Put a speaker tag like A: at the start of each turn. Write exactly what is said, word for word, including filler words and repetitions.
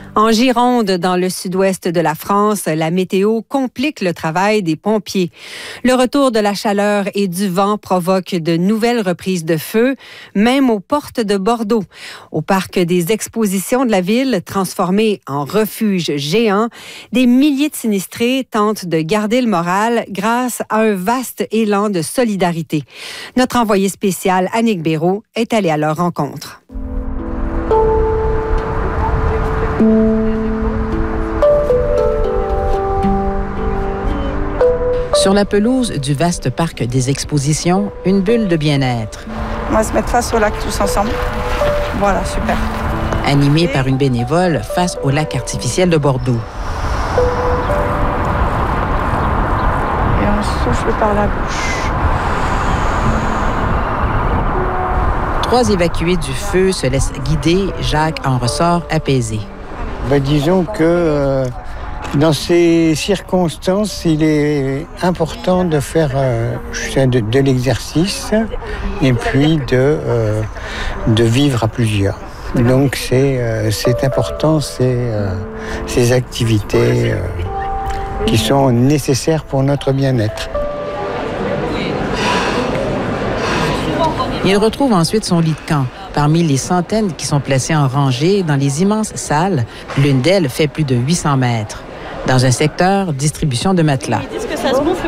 A: En Gironde, dans le sud-ouest de la France, la météo complique le travail des pompiers. Le retour de la chaleur et du vent provoque de nouvelles reprises de feu, même aux portes de Bordeaux. Au parc des expositions de la ville, transformé en refuge géant, des milliers de sinistrés tentent de garder le moral grâce à un vaste élan de solidarité. Notre envoyé spécial, Annick Béraud, est allée à leur rencontre.
B: Sur la pelouse du vaste parc des expositions, une bulle de bien-être.
C: On va se mettre face au lac tous ensemble. Voilà, super.
B: Animée par une bénévole face au lac artificiel de Bordeaux.
C: Et on souffle par la bouche.
B: Trois évacués du feu se laissent guider. Jacques en ressort apaisé.
D: Ben, disons que euh, dans ces circonstances, il est important de faire euh, de, de l'exercice et puis de, euh, de vivre à plusieurs. Donc c'est, euh, c'est important, c'est, euh, ces activités euh, qui sont nécessaires pour notre bien-être.
B: Il retrouve ensuite son lit de camp. Parmi les centaines qui sont placés en rangée dans les immenses salles, l'une d'elles fait plus de huit cents mètres. Dans un secteur, distribution de matelas.
E: Ils disent que ça se gonfle